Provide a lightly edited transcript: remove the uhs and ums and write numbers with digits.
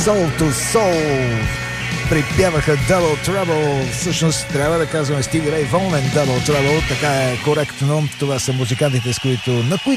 Soul to Soul припяваха Double Trouble. Всъщност трябва да казваме Стиви Рей Вон and Double Trouble. Така е коректно. Това са музикантите, на които